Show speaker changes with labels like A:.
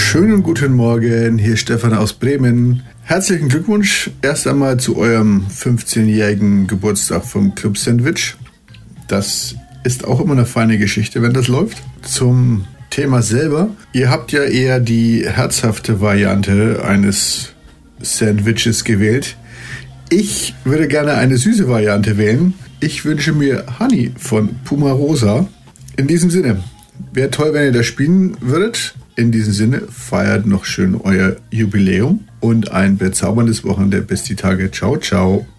A: Schönen guten Morgen, hier ist Stefan aus Bremen. Herzlichen Glückwunsch erst einmal zu eurem 15-jährigen Geburtstag vom Club Sandwich. Das ist auch immer eine feine Geschichte, wenn das läuft. Zum Thema selber. Ihr habt ja eher die herzhafte Variante eines Sandwiches gewählt. Ich würde gerne eine süße Variante wählen. Ich wünsche mir Honey von Puma Rosa. In diesem Sinne, wäre toll, wenn ihr das spielen würdet. In diesem Sinne, feiert noch schön euer Jubiläum und ein bezauberndes Wochenende. Bis die Tage. Ciao, ciao.